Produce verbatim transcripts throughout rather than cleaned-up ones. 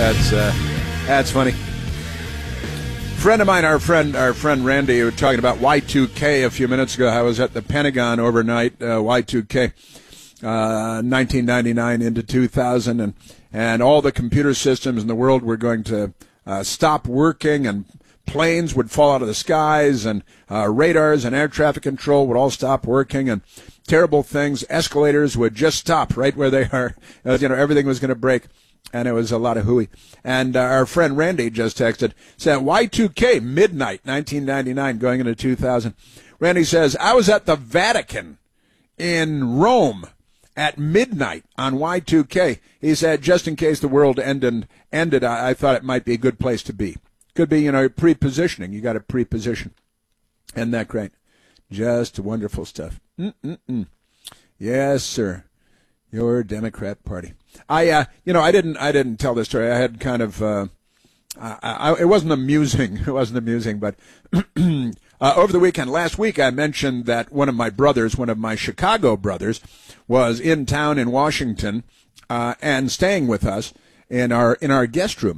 That's uh, that's funny. Friend of mine, our friend, our friend Randy, we were talking about Y two K a few minutes ago. I was at the Pentagon overnight, uh, Y two K, uh, nineteen ninety-nine into two thousand, and and all the computer systems in the world were going to uh, stop working, and planes would fall out of the skies, and uh, radars and air traffic control would all stop working, and terrible things. Escalators would just stop right where they are. Uh, you know, everything was going to break. And it was a lot of hooey. And uh, our friend Randy just texted, said Y two K, midnight, nineteen ninety-nine, going into two thousand. Randy says, I was at the Vatican in Rome at midnight on Y two K. He said, just in case the world ended, ended I, I thought it might be a good place to be. Could be, you know, pre-positioning. You got to pre-position. Isn't that great? Just wonderful stuff. Mm-mm-mm. Yes, sir. Your Democrat Party. I, uh, you know, I didn't, I didn't tell this story. I had kind of, uh, I, I, it wasn't amusing. It wasn't amusing, but uh, over the weekend, last week, I mentioned that one of my brothers, one of my Chicago brothers, was in town in Washington uh, and staying with us in our in our guest room,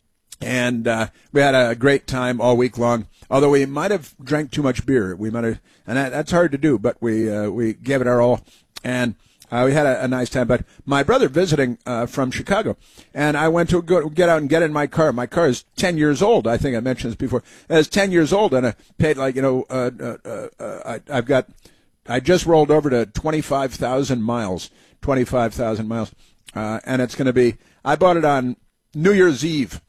and uh, we had a great time all week long. Although we might have drank too much beer, we might have, and that, that's hard to do, but we uh, we gave it our all, and. Uh, we had a, a nice time, but my brother visiting uh, from Chicago, and I went to go get out and get in my car. My car is ten years old. I think I mentioned this before. It's ten years old, and I paid like you know, uh, uh, uh, I, I've got, I just rolled over to twenty-five thousand miles, twenty-five thousand miles, uh, and it's going to be. I bought it on New Year's Eve,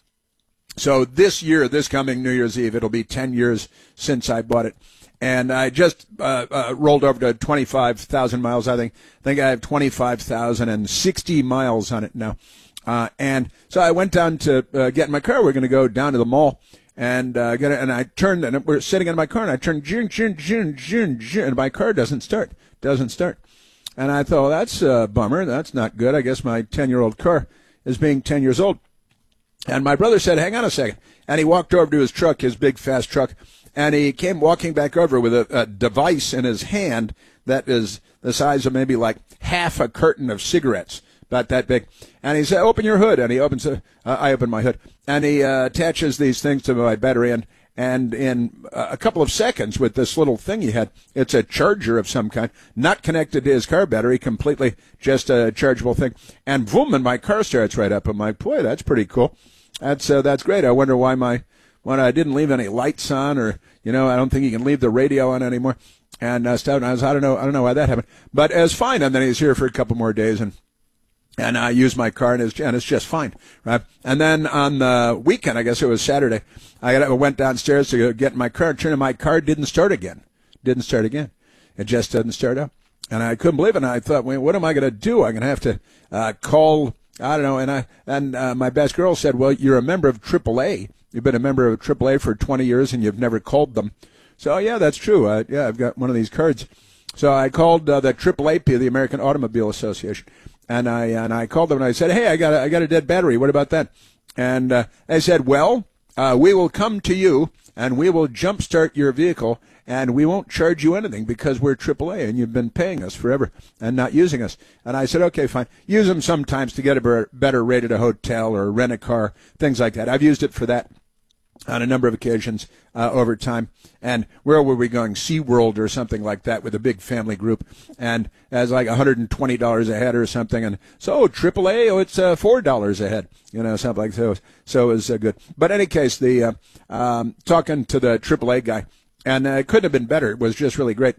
so this year, this coming New Year's Eve, it'll be ten years since I bought it. And I just uh, uh, rolled over to twenty-five thousand miles. I think I think I have twenty-five thousand sixty miles on it now. Uh, and so I went down to uh, get in my car. We're going to go down to the mall and uh, get it. And I turned, and we're sitting in my car, and I turned, jun, jun, jun, jun, jun, and my car doesn't start. Doesn't start. And I thought, well, that's a bummer. That's not good. I guess my ten-year-old car is being ten years old. And my brother said, hang on a second. And he walked over to his truck, his big, fast truck. And he came walking back over with a, a device in his hand that is the size of maybe like half a carton of cigarettes, about that big. And he said, open your hood. And he opens it. Uh, I open my hood. And he uh, attaches these things to my battery. And, and in a couple of seconds with this little thing he had, it's a charger of some kind, not connected to his car battery, completely just a chargeable thing. And boom, and my car starts right up. I'm like, boy, that's pretty cool. That's uh, that's great. I wonder why my... when I didn't leave any lights on, or, you know, I don't think you can leave the radio on anymore. And uh, stuff. And I was, I don't know, I don't know why that happened. But it was fine. And then he was here for a couple more days, and and I used my car, and it's, and it's just fine, right? And then on the weekend, I guess it was Saturday, I got, went downstairs to get in my car, and turned in my car, didn't start again. Didn't start again. It just doesn't start up. And I couldn't believe it. And I thought, well, what am I going to do? I'm going to have to uh, call, I don't know. And I and uh, my best girl said, well, you're a member of triple A. You've been a member of triple A for twenty years, and you've never called them. So, yeah, that's true. Uh, yeah, I've got one of these cards. So I called uh, the triple A P, the American Automobile Association, and I and I called them, and I said, hey, I got a, I got a dead battery. What about that? And uh, they said, well, uh, we will come to you, and we will jumpstart your vehicle, and we won't charge you anything because we're triple A, and you've been paying us forever and not using us. And I said, okay, fine. Use them sometimes to get a better rate at a hotel or rent a car, things like that. I've used it for that on a number of occasions uh, over time. And where were we going? SeaWorld or something like that with a big family group. And as like one hundred twenty dollars a head or something. And so triple A, oh, it's uh, four dollars a head, you know, something like that. So it was uh, good. But in any case, the uh, um, talking to the triple A guy, and uh, it couldn't have been better. It was just really great.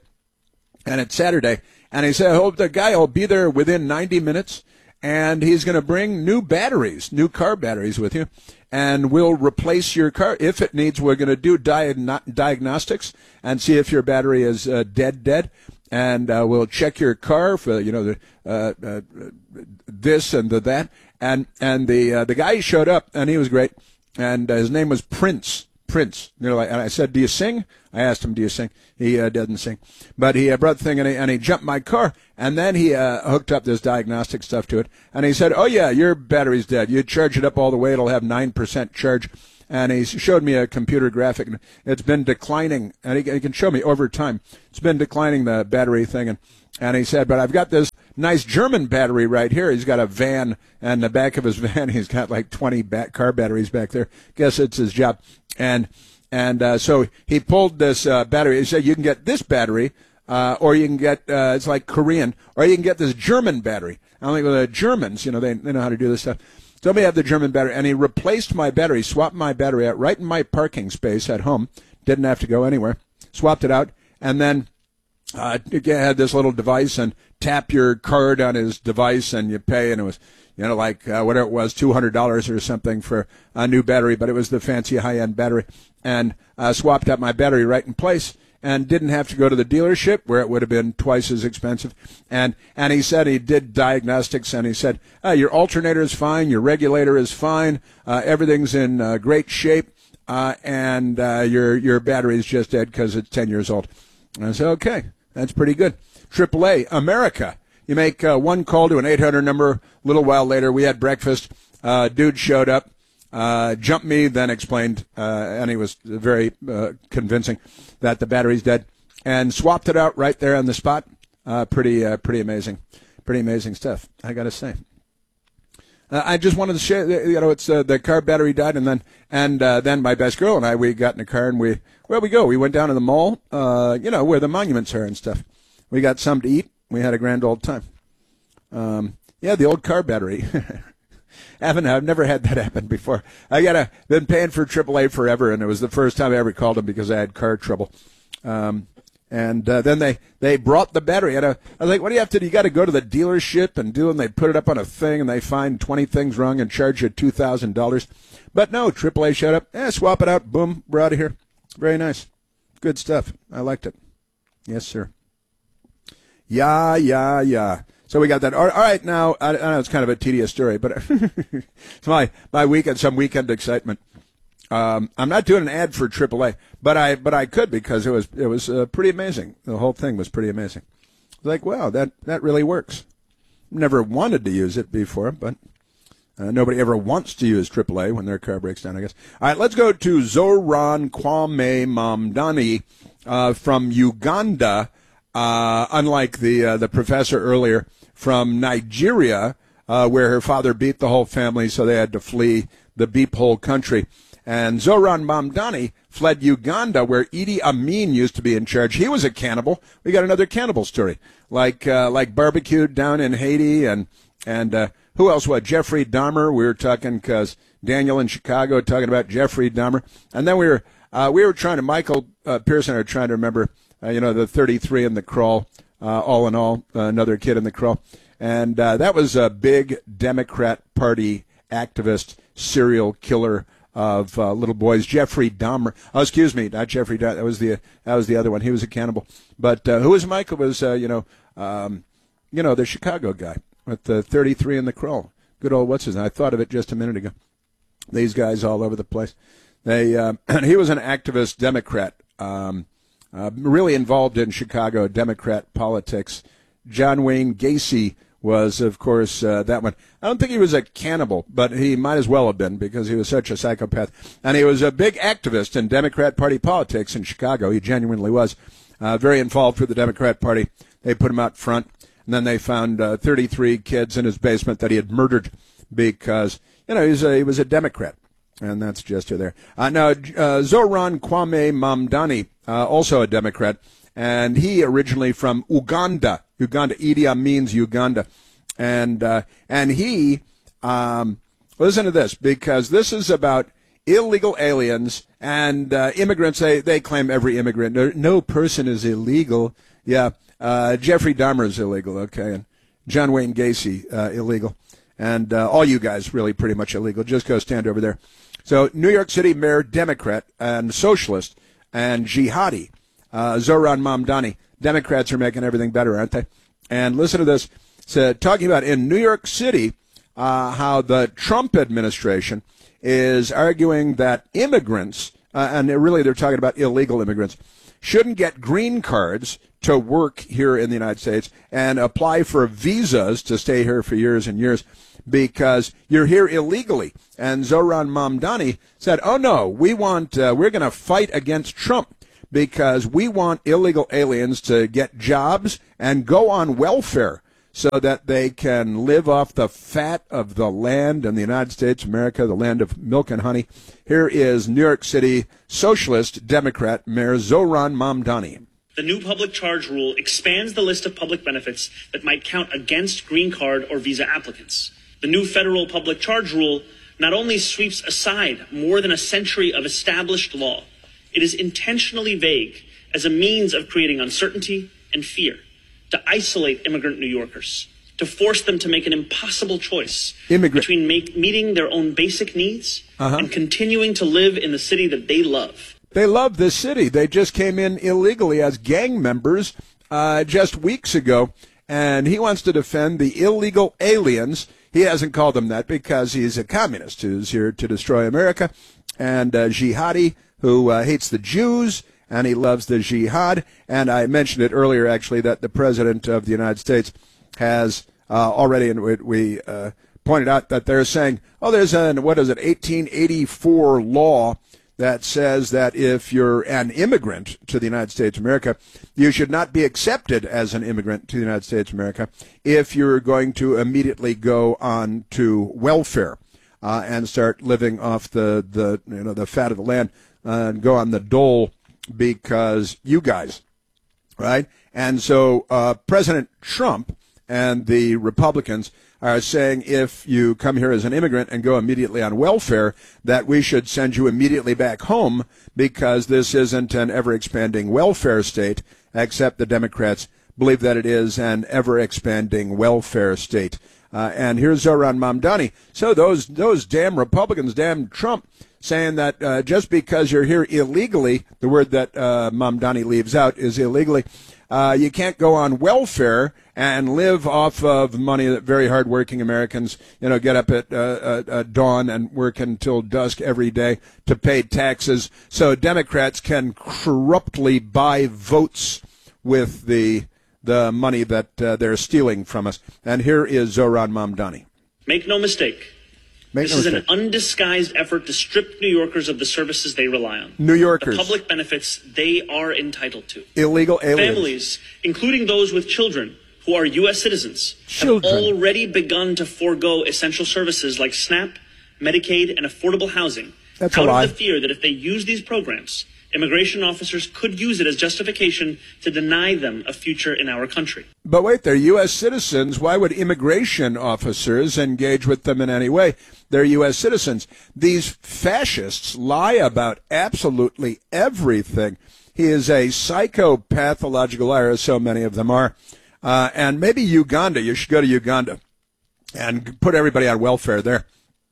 And it's Saturday. And he said, I hope the guy will be there within ninety minutes. And he's going to bring new batteries, new car batteries with you, and we'll replace your car. If it needs, we're going to do diagno- diagnostics and see if your battery is uh, dead, dead. And uh, we'll check your car for, you know, the, uh, uh, this and the that. And and the uh, the guy showed up, and he was great. And uh, his name was Prince. Prince. You know, like, and I said, do you sing? I asked him, do you sing? He uh, doesn't sing. But he uh, brought the thing, and he, and he jumped my car, and then he uh, hooked up this diagnostic stuff to it. And he said, oh, yeah, your battery's dead. You charge it up all the way, it'll have nine percent charge. And he showed me a computer graphic, and it's been declining. And he, he can show me over time. It's been declining, the battery thing. And, and he said, but I've got this nice German battery right here. He's got a van, and the back of his van, he's got like twenty bat- car batteries back there. Guess it's his job. And and uh, so he pulled this uh, battery. He said, you can get this battery, uh, or you can get, uh, it's like Korean, or you can get this German battery. I think well, the Germans, you know, they, they know how to do this stuff. So we have the German battery, and he replaced my battery, swapped my battery out right in my parking space at home. Didn't have to go anywhere. Swapped it out, and then uh, had this little device, and tap your card on his device, and you pay, and it was, you know, like uh, whatever it was, two hundred dollars or something for a new battery, but it was the fancy high-end battery, and uh, swapped out my battery right in place, and didn't have to go to the dealership where it would have been twice as expensive. And and he said he did diagnostics, and he said, oh, your alternator is fine, your regulator is fine, uh, everything's in uh, great shape, uh, and uh, your your battery is just dead because it's ten years old. And I said, okay, that's pretty good. triple A, America. You make uh, one call to an eight hundred number. A little while later, we had breakfast. Uh, dude showed up. Uh, jumped me, then explained, uh, and he was very uh, convincing that the battery's dead, and swapped it out right there on the spot. Uh, pretty, uh, pretty amazing, pretty amazing stuff, I got to say. Uh, I just wanted to share, you know, it's uh, the car battery died, and then and uh, then my best girl and I, we got in the car and we where we go. We went down to the mall, uh, you know, where the monuments are and stuff. We got something to eat. We had a grand old time. Um, yeah, the old car battery. Haven't I've never had that happen before. I got a been paying for triple A forever, and it was the first time I ever called them because I had car trouble. Um, and uh, then they, they brought the battery. And I, I was like, what do you have to do? You got to go to the dealership and do, and they put it up on a thing, and they find twenty things wrong and charge you two thousand dollars. But no, triple A showed up. Eh, swap it out. Boom, we're out of here. Very nice. Good stuff. I liked it. Yes, sir. Yeah, yeah, yeah. So we got that. All right, now, I, I know it's kind of a tedious story, but it's my, my weekend, some weekend excitement. Um, I'm not doing an ad for triple A, but I but I could because it was it was uh, pretty amazing. The whole thing was pretty amazing. Like, wow, that, that really works. Never wanted to use it before, but uh, nobody ever wants to use triple A when their car breaks down, I guess. All right, let's go to Zoran Kwame Mamdani uh, from Uganda. Uh, unlike the uh, the professor earlier from Nigeria, uh, where her father beat the whole family, so they had to flee the beep hole country. And Zoran Mamdani fled Uganda, where Idi Amin used to be in charge. He was a cannibal. We got another cannibal story, like uh, like barbecued down in Haiti, and and uh, who else? What? Jeffrey Dahmer. We were talking because Daniel in Chicago talking about Jeffrey Dahmer, and then we were uh, we were trying to Michael uh, Pearson are trying to remember. Uh, you know, the thirty-three in the crawl, uh, all in all, uh, another kid in the crawl. And uh, that was a big Democrat Party activist, serial killer of uh, little boys, Jeffrey Dahmer. Oh, excuse me, not Jeffrey Dahmer. That was the that was the other one. He was a cannibal. But uh, who was Michael? Was, uh, you know, um, you know, the Chicago guy with the thirty-three in the crawl. Good old what's his name? I thought of it just a minute ago. These guys all over the place. They uh, he was an activist Democrat. Um Uh, really involved in Chicago Democrat politics. John Wayne Gacy was, of course, uh, that one. I don't think he was a cannibal, but he might as well have been because he was such a psychopath. And he was a big activist in Democrat Party politics in Chicago. He genuinely was. Uh, very involved with the Democrat Party. They put him out front, and then they found uh, thirty-three kids in his basement that he had murdered because, you know, he was a, he was a Democrat. And that's just there. Uh, now, uh, Zoran Kwame Mamdani, uh, also a Democrat, and he originally from Uganda. Uganda, Idi Amin's Uganda. And uh, and he, um, listen to this, because this is about illegal aliens and uh, immigrants. They, they claim every immigrant. No, no person is illegal. Yeah, uh, Jeffrey Dahmer is illegal, okay, and John Wayne Gacy, uh, illegal. And uh, all you guys really pretty much illegal. Just go stand over there. So New York City Mayor, Democrat and socialist and jihadi, uh, Zoran Mamdani. Democrats are making everything better, aren't they? And listen to this. So, talking about in New York City, uh, how the Trump administration is arguing that immigrants, uh, and they're really they're talking about illegal immigrants, shouldn't get green cards to work here in the United States and apply for visas to stay here for years and years because you're here illegally. And Zoran Mamdani said, oh, no, we want, uh, we're going to fight against Trump because we want illegal aliens to get jobs and go on welfare. so that they can live off the fat of the land in the United States of America, the land of milk and honey. Here is New York City Socialist Democrat Mayor Zohran Mamdani. The new public charge rule expands the list of public benefits that might count against green card or visa applicants. The new federal public charge rule not only sweeps aside more than a century of established law, it is intentionally vague as a means of creating uncertainty and fear, to isolate immigrant New Yorkers, to force them to make an impossible choice Immigrant. between make, meeting their own basic needs uh-huh. and continuing to live in the city that they love. They love this city. They just came in illegally as gang members uh, just weeks ago, and he wants to defend the illegal aliens. He hasn't called them that because he's a communist who's here to destroy America, and a jihadi who uh, hates the Jews, and he loves the jihad. And I mentioned it earlier, actually, that the President of the United States has uh, already, and we, we uh, pointed out that they're saying, oh, there's an, what is it, eighteen eighty-four law that says that if you're an immigrant to the United States of America, you should not be accepted as an immigrant to the United States of America if you're going to immediately go on to welfare uh, and start living off the, the you know the fat of the land uh, and go on the dole because you guys, right? And so uh, President Trump and the Republicans are saying if you come here as an immigrant and go immediately on welfare, that we should send you immediately back home because this isn't an ever-expanding welfare state, except the Democrats believe that it is an ever-expanding welfare state. Uh, and here's Zohran Mamdani. So those those damn Republicans, damn Trump, saying that uh, just because you're here illegally, the word that uh, Mamdani leaves out is illegally, uh, you can't go on welfare and live off of money that very hardworking Americans, you know, get up at, uh, at dawn and work until dusk every day to pay taxes. So Democrats can corruptly buy votes with the the money that uh, they're stealing from us. And here is Zohran Mamdani. Make no mistake. Make this no is mistake. an undisguised effort to strip New Yorkers of the services they rely on. New Yorkers. The public benefits they are entitled to. Illegal aliens. Families, including those with children who are U S citizens, children. have already begun to forego essential services like SNAP, Medicaid, and affordable housing. That's out a lie. of the fear that if they use these programs, immigration officers could use it as justification to deny them a future in our country. But wait, they're U S citizens. Why would immigration officers engage with them in any way? They're U S citizens. These fascists lie about absolutely everything. He is a psychopathological liar, as so many of them are. Uh, and maybe Uganda. You should go to Uganda and put everybody on welfare there.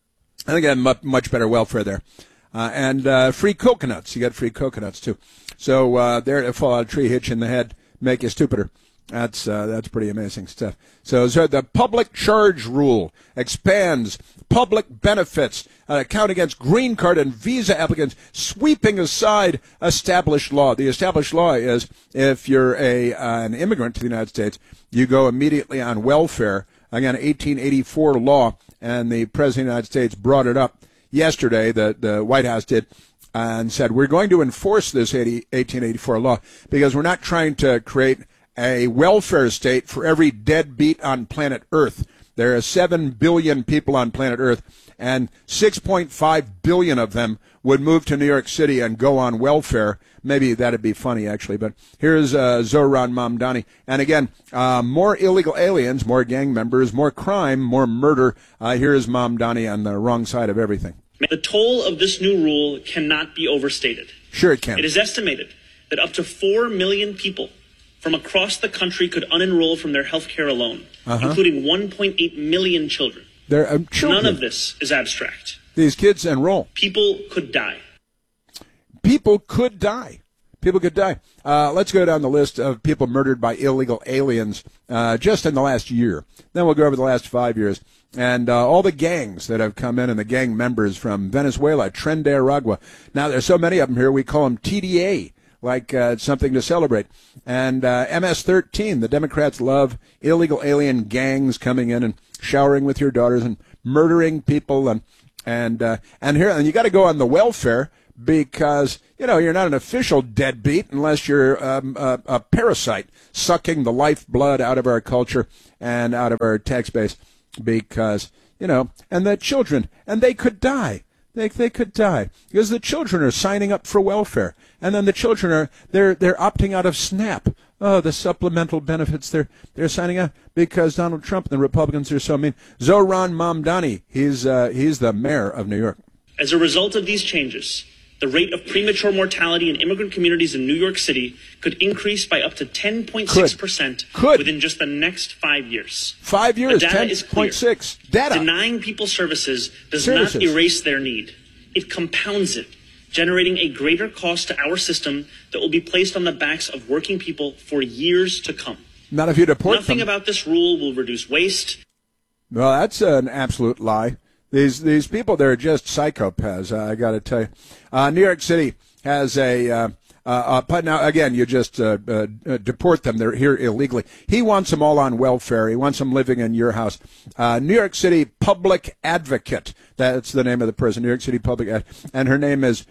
I think they have much better welfare there. Uh, and uh, free coconuts. You get free coconuts, too. So uh, there to fall out of a tree, hit you in the head, make you stupider. That's uh, that's pretty amazing stuff. So, so the public charge rule expands public benefits, uh, count against green card and visa applicants, sweeping aside established law. The established law is if you're a uh, an immigrant to the United States, you go immediately on welfare. Again, eighteen eighty-four law, and the President of the United States brought it up yesterday, the, the White House did, and said, we're going to enforce this eighteen eighty-four law because we're not trying to create a welfare state for every deadbeat on planet Earth. There are seven billion people on planet Earth, and six point five billion of them would move to New York City and go on welfare. Maybe that'd be funny, actually. But here's uh, Zohran Mamdani. And again, uh, more illegal aliens, more gang members, more crime, more murder. Uh, here's Mamdani on the wrong side of everything. The toll of this new rule cannot be overstated. Sure it can. It is estimated that up to four million people from across the country could unenroll from their health care alone, uh-huh. including one point eight million children. There are children. None of this is abstract. These kids enroll. People could die. People could die. People could die. Uh, let's go down the list of people murdered by illegal aliens uh, just in the last year. Then we'll go over the last five years. And uh, all the gangs that have come in and the gang members from Venezuela, Tren de Aragua. Now, there's so many of them here, we call them T D A, like uh, it's something to celebrate. And uh, M S thirteen, the Democrats love illegal alien gangs coming in and showering with your daughters and murdering people. And and uh, and here, and you got to go on the welfare. because, you know, you're not an official deadbeat unless you're um, a, a parasite sucking the lifeblood out of our culture and out of our tax base because, you know, and the children, and they could die. They they could die because the children are signing up for welfare, and then the children are they're they're opting out of SNAP. Oh, the supplemental benefits they're they're signing up because Donald Trump and the Republicans are so mean. Zohran Mamdani, he's uh, he's the mayor of New York. As a result of these changes, the rate of premature mortality in immigrant communities in New York City could increase by up to ten point six percent within just the next five years. Five years, ten point six. Data. Denying people services does services. not erase their need. It compounds it, generating a greater cost to our system that will be placed on the backs of working people for years to come. Not if you deport Nothing them. about this rule will reduce waste. Well, that's an absolute lie. These these people, they're just psychopaths, uh, I got to tell you. Uh, New York City has a, uh, uh, uh, now, again, you just uh, uh, deport them. They're here illegally. He wants them all on welfare. He wants them living in your house. Uh, New York City Public Advocate, that's the name of the person, New York City Public Advocate, and her name is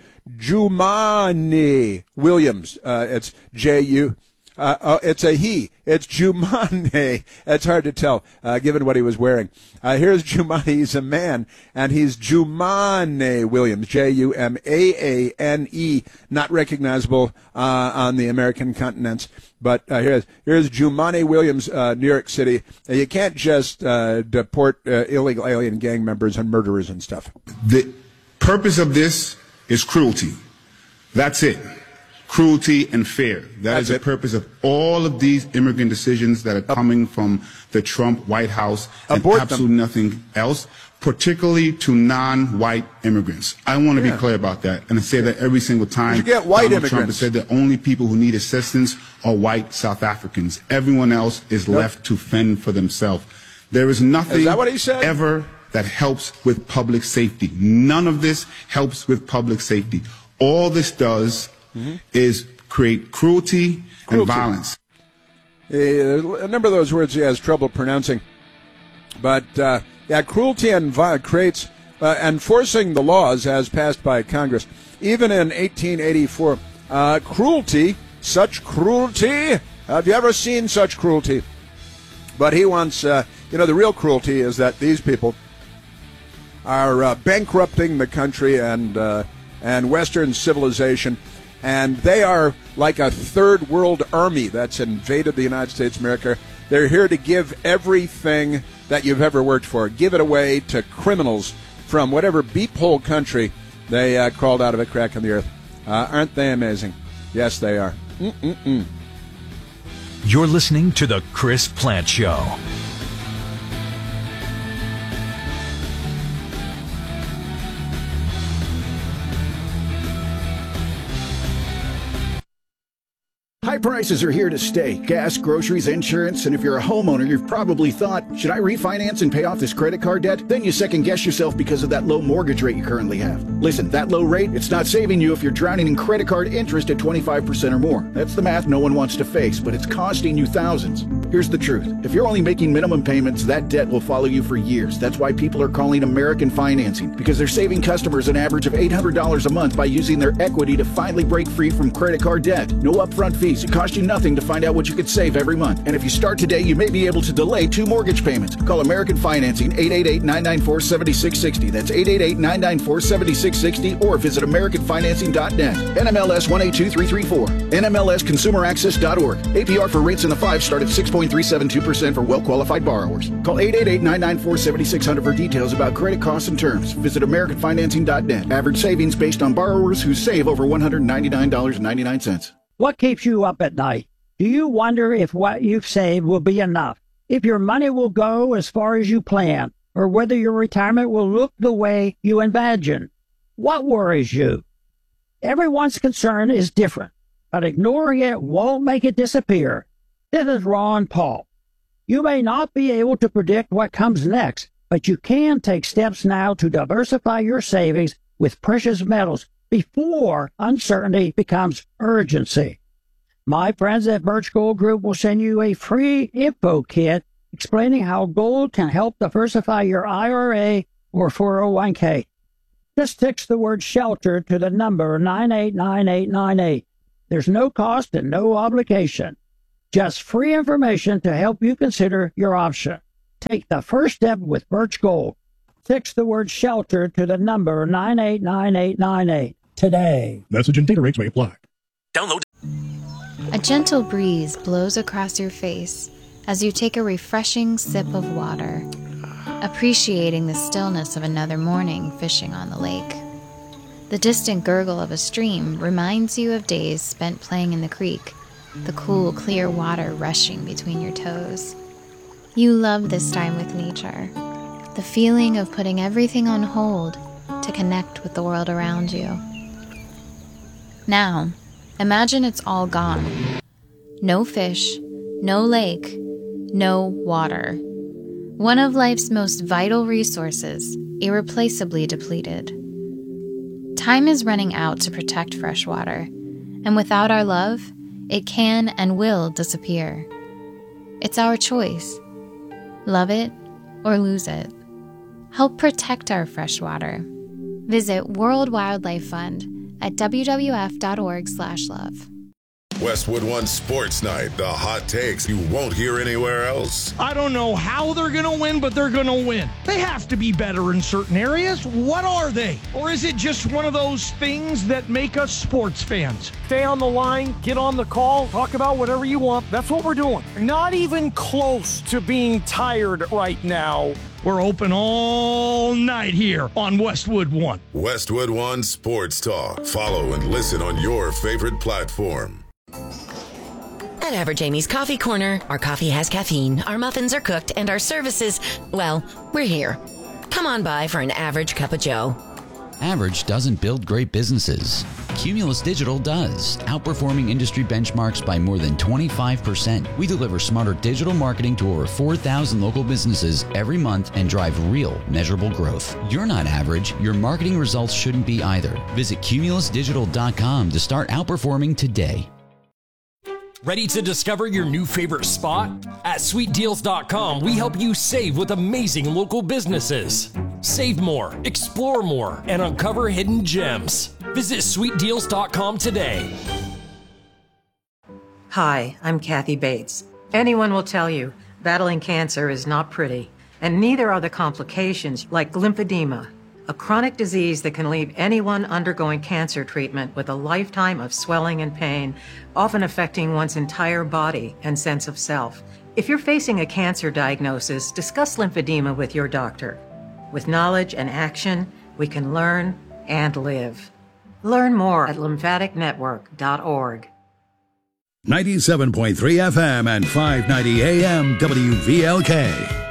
Jumaane Williams. Uh, it's J U Uh, uh, it's a he. It's Jumaane. It's hard to tell, uh, given what he was wearing. Uh, here's Jumaane. He's a man, and he's Jumaane Williams, J U M A A N E, not recognizable uh, on the American continents. But uh, here's here's Jumaane Williams, uh, New York City. Uh, you can't just uh, deport uh, illegal alien gang members and murderers and stuff. The purpose of this is cruelty. That's it. Cruelty and fear. That That's is the it. purpose of all of these immigrant decisions that are coming from the Trump White House and Abort absolutely them. nothing else, particularly to non-white immigrants. I want to Yeah. be clear about that, and I say that every single time. You get white Donald Trump immigrants. has said the only people who need assistance are white South Africans. Everyone else is Yep. left to fend for themselves. There is nothing Is that what he said? ever that helps with public safety. None of this helps with public safety. All this does mm-hmm. is create cruelty, cruelty. and violence. Uh, a number of those words he has trouble pronouncing. But, uh, yeah, cruelty and violence creates, uh, enforcing the laws as passed by Congress. Even in eighteen eighty-four, uh, cruelty, such cruelty, have you ever seen such cruelty? But he wants, uh, you know, the real cruelty is that these people are uh, bankrupting the country and uh, and Western civilization. And they are like a third world army that's invaded the United States of America. They're here to give everything that you've ever worked for, give it away to criminals from whatever beep hole country they uh, crawled out of a crack in the earth. Uh, aren't they amazing? Yes, they are. Mm-mm-mm. You're listening to The Chris Plante Show. High prices are here to stay. Gas, groceries, insurance, and if you're a homeowner, you've probably thought, should I refinance and pay off this credit card debt? Then you second guess yourself because of that low mortgage rate you currently have. Listen, that low rate, it's not saving you if you're drowning in credit card interest at twenty-five percent or more. That's the math no one wants to face, but it's costing you thousands. Here's the truth. If you're only making minimum payments, that debt will follow you for years. That's why people are calling American Financing, because they're saving customers an average of eight hundred dollars a month by using their equity to finally break free from credit card debt. No upfront fees. It costs you nothing to find out what you could save every month. And if you start today, you may be able to delay two mortgage payments. Call American Financing, eight eight eight, nine nine four, seven six six zero. That's eight eight eight, nine nine four, seven six six zero, or visit American Financing dot net. N M L S one eight two three three four. N M L S consumer access dot org. A P R for rates in the five start at six point three seven two percent for well-qualified borrowers. Call eight eight eight, nine nine four, seven six zero zero for details about credit costs and terms. Visit American Financing dot net. Average savings based on borrowers who save over one hundred ninety-nine dollars and ninety-nine cents. What keeps you up at night? Do you wonder if what you've saved will be enough? If your money will go as far as you plan? Or whether your retirement will look the way you imagine? What worries you? Everyone's concern is different, but ignoring it won't make it disappear. This is Ron Paul. You may not be able to predict what comes next, but you can take steps now to diversify your savings with precious metals before uncertainty becomes urgency. My friends at Birch Gold Group will send you a free info kit explaining how gold can help diversify your I R A or four oh one k. Just text the word SHELTER to the number nine eight nine eight nine eight. There's no cost and no obligation. Just free information to help you consider your option. Take the first step with Birch Gold. Text the word SHELTER to the number nine eight nine eight nine eight today. Message and data rates may apply. Download. A gentle breeze blows across your face as you take a refreshing sip of water, appreciating the stillness of another morning fishing on the lake. The distant gurgle of a stream reminds you of days spent playing in the creek, the cool, clear water rushing between your toes. You love this time with nature, the feeling of putting everything on hold to connect with the world around you. Now, imagine it's all gone. No fish, no lake, no water. One of life's most vital resources, irreplaceably depleted. Time is running out to protect fresh water, and without our love, it can and will disappear. It's our choice. Love it or lose it. Help protect our fresh water. Visit World Wildlife Fund at w w f dot org slash love. Westwood One Sports Night, the hot takes you won't hear anywhere else. I don't know how they're going to win, but they're going to win. They have to be better in certain areas. What are they? Or is it just one of those things that make us sports fans? Stay on the line, get on the call, talk about whatever you want. That's what we're doing. Not even close to being tired right now. We're open all night here on Westwood One. Westwood One Sports Talk. Follow and listen on your favorite platform. At Average Amy's Coffee Corner, our coffee has caffeine, our muffins are cooked, and our services, well, we're here. Come on by for an average cup of joe. Average doesn't build great businesses. Cumulus Digital does, outperforming industry benchmarks by more than twenty-five percent. We deliver smarter digital marketing to over four thousand local businesses every month and drive real, measurable growth. You're not average. Your marketing results shouldn't be either. Visit cumulus digital dot com to start outperforming today. Ready to discover your new favorite spot? At sweet deals dot com, we help you save with amazing local businesses. Save more, explore more, and uncover hidden gems. Visit sweet deals dot com today. Hi, I'm Kathy Bates. Anyone will tell you, battling cancer is not pretty, and neither are the complications like lymphedema, a chronic disease that can leave anyone undergoing cancer treatment with a lifetime of swelling and pain, often affecting one's entire body and sense of self. If you're facing a cancer diagnosis, discuss lymphedema with your doctor. With knowledge and action, we can learn and live. Learn more at lymphatic network dot org. ninety-seven point three F M and five ninety A M W V L K.